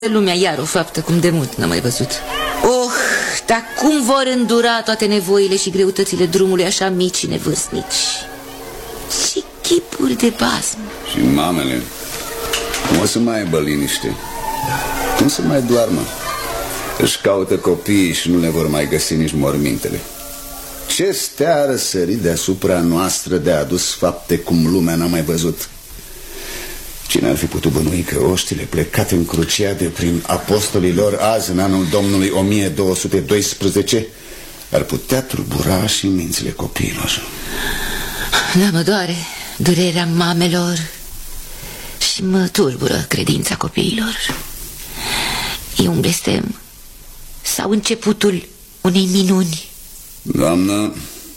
lumea iar o faptă cum de mult n-am mai văzut. Oh, dar cum vor îndura toate nevoile și greutățile drumului așa mici și nevârstnici? Și chipuri de basm. Și mamele, cum o să mai aibă liniște? Cum să mai doarmă? Își caută copiii și nu le vor mai găsi nici mormintele. Ce stea a răsărit deasupra noastră de adus fapte cum lumea n-a mai văzut? Cine ar fi putut bănui că oștile plecate în Cruciade prin apostolii lor azi, în anul Domnului 1212, ar putea tulbura și mințile copiilor? Da, mă doare durerea mamelor și mă tulbură credința copiilor. E un blestem sau începutul unei minuni? Doamnă,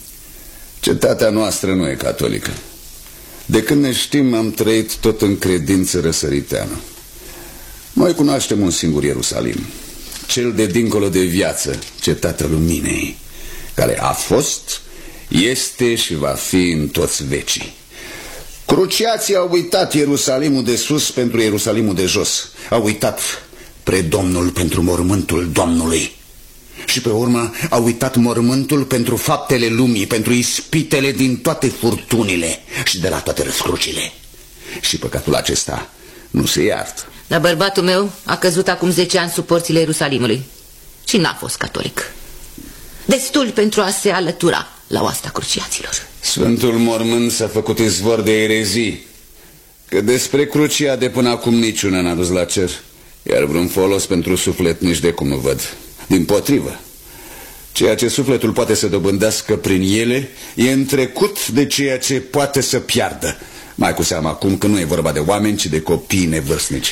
cetatea noastră nu e catolică. De când ne știm, am trăit tot în credință răsăriteană. Noi cunoaștem un singur Ierusalim, cel de dincolo de viață, cetatea luminei, care a fost, este și va fi în toți vecii. Cruciații au uitat Ierusalimul de sus pentru Ierusalimul de jos. Au uitat predomnul pentru mormântul Domnului. Și pe urmă au uitat mormântul pentru faptele lumii, pentru ispitele din toate furtunile și de la toate răscrucile. Și păcatul acesta nu se iartă. Dar bărbatul meu a căzut acum 10 ani sub porțile Ierusalimului și n-a fost catolic. Destul pentru a se alătura la oasta cruciaților. Sfântul mormânt s-a făcut izvor de erezii, că despre crucia de până acum niciuna n-a dus la cer, iar vreun folos pentru suflet nici de cum nu văd. Dimpotrivă, ceea ce sufletul poate să dobândească prin ele e întrecut de ceea ce poate să piardă. Mai cu seamă acum că nu e vorba de oameni, ci de copii nevârstnici.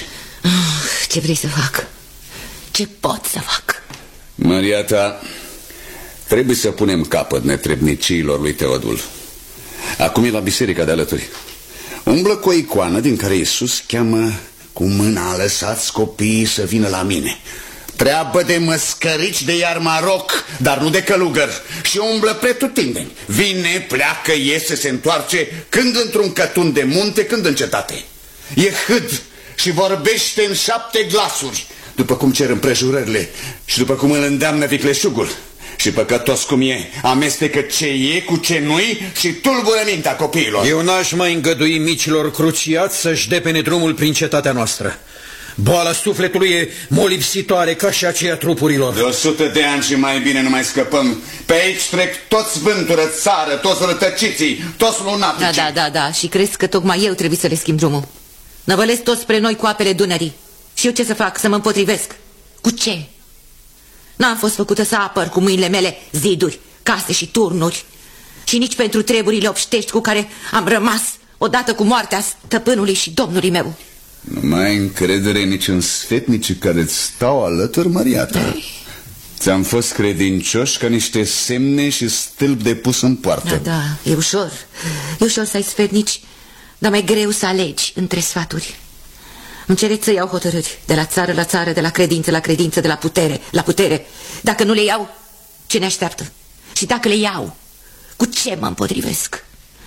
Ce vrei să fac? Ce pot să fac? Maria ta, trebuie să punem capăt netrebniciilor lui Teodul. Acum e la biserica de alături. Umblă cu o icoană din care Iisus cheamă cu mâna: lăsați copiii să vină la mine. Treabă de măscărici de iarmaroc, dar nu de călugăr. Și umblă pretutindeni. Vine, pleacă, iese, se întoarce, când într-un cătun de munte, când în cetate. E hâd și vorbește în 7 glasuri, după cum cer împrejurările și după cum îl îndeamnă vicleșugul. Și păcătos cum e, amestecă ce e cu ce nu-i și tulbură mintea copiilor. Eu n-aș mai îngădui micilor cruciați să-și depene drumul prin cetatea noastră. Boala sufletului e molipsitoare ca și aceea trupurilor. De 100 de ani și mai bine nu mai scăpăm. Pe aici trec toți vântură țară, toți rătăciții, toți lunaticii. Da, și crezi că tocmai eu trebuie să le schimb drumul? Năvălesc toți spre noi cu apele Dunării. Și eu ce să fac? Să mă împotrivesc? Cu ce? N-am fost făcută să apăr cu mâinile mele ziduri, case și turnuri. Și nici pentru treburile obștești cu care am rămas odată cu moartea stăpânului și domnului meu. Nu mai ai încredere nici în sfetnicii care îți stau alături, Maria ta. Ți-am fost credincioși ca niște semne și stâlp de pus în poartă. Da, e ușor. E ușor să ai sfetnici, dar mai greu să alegi între sfaturi. Îmi cereți să iau hotărâri de la țară la țară, de la credință la credință, de la putere la putere. Dacă nu le iau, ce ne așteaptă? Și dacă le iau, cu ce mă împotrivesc?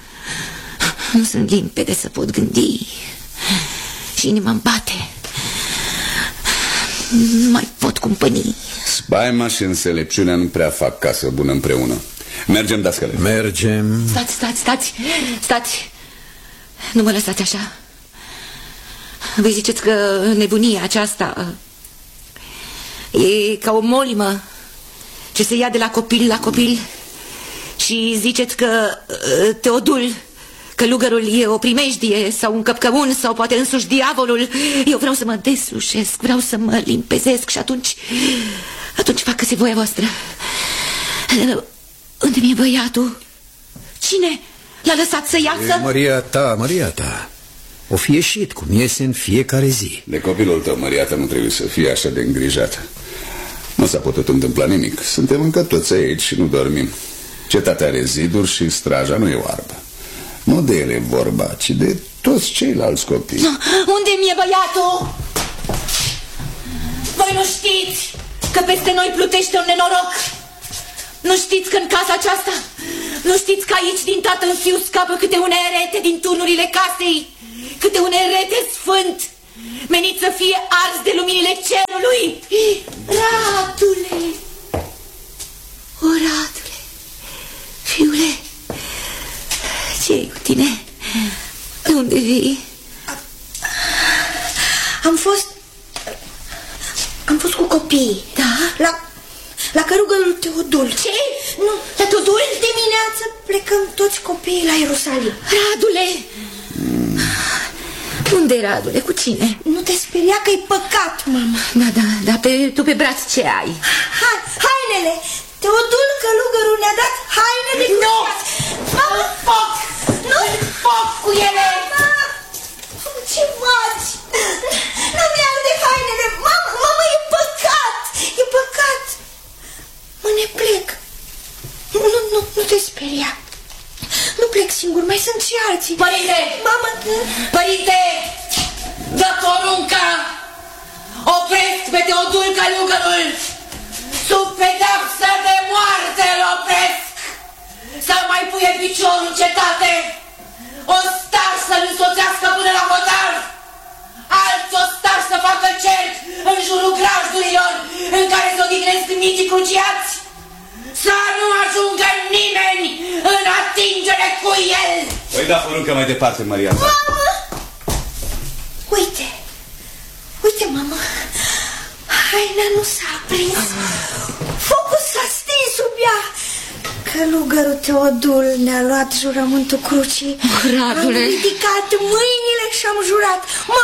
Nu sunt limpede să pot gândi și inima-mi bate. Nu mai pot cumpăni. Spaima și înțelepciunea nu prea fac casă bună împreună. Mergem, dascăle. Mergem. Stați. Nu mă lăsați așa. Vă ziceți că nebunia aceasta e ca o molimă ce se ia de la copil la copil. Și ziceți că Teodul, călugărul, e o primejdie sau un căpcăun sau poate însuși diavolul. Eu vreau să mă deslușesc, vreau să mă limpezesc și atunci facă-se voia voastră. Unde mi-e băiatul? Cine l-a lăsat să iasă? Maria ta o fi ieșit cum iese în fiecare zi. De copilul tău, Maria ta, nu trebuie să fie așa de îngrijată. Nu s-a putut întâmpla nimic. Suntem încă toți aici și nu dormim. Cetatea are ziduri și straja nu e oarbă. Nu de ele vorba, ci de toți ceilalți copii. Unde mi-e băiatul? Voi nu știți că peste noi plutește un nenoroc? Nu știți că în casa aceasta, nu știți că aici din tatăl fiu scapă câte un erete din turnurile casei? Câte un erete sfânt menit să fie ars de luminile cerului. Radule! O, Radule, fiule, ce-i cu tine? De unde vii? Am fost cu copiii. Da? La cărugărul Teodul. Ce? Nu, la Teodul dimineață plecăm toți copiii la Ierusalim. Radule! Unde, Radule? Cu cine? Nu te speria că e păcat, mamă. Da, tu pe braț ce ai? Hainele! Teodul călugărul ne-a dat haine de cruciați. Mamă, Foc! nu! Foc cu ele! Ce faci? Nu mi-arde hainele. Mamă, e păcat! E păcat! Mă, ne plec. Nu te speria. Nu plec singur, mai sunt și alții. Părinte! Mamă! Părinte! Dă porunca! Opresc pe Teodul călugărul! Sub pedeapsă de moarte îl opresc! Să mai puie piciorul în cetate! Ostar să-l însoțească până la hotar! Alți ostari să facă cerc în jurul grajdurilor în care se odihnesc mitii cruciați! Să nu ajungă nimeni în atingere cu el! Voi da poruncă mai departe, Maria. Mamă! Uite, mamă! Haina nu s-a aprins. Focul s-a stins sub ea. Călugărul Teodul ne-a luat jurământul crucii. Radule! Am ridicat mâinile și am jurat. Mă